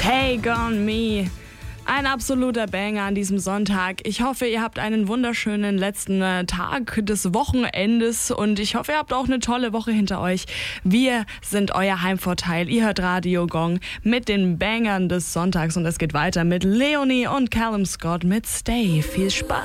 Take on Me. Ein absoluter Banger an diesem Sonntag. Ich hoffe, ihr habt einen wunderschönen letzten Tag des Wochenendes und ich hoffe, ihr habt auch eine tolle Woche hinter euch. Wir sind euer Heimvorteil. Ihr hört Radio Gong mit den Bangern des Sonntags und es geht weiter mit Leonie und Callum Scott mit Stay. Viel Spaß!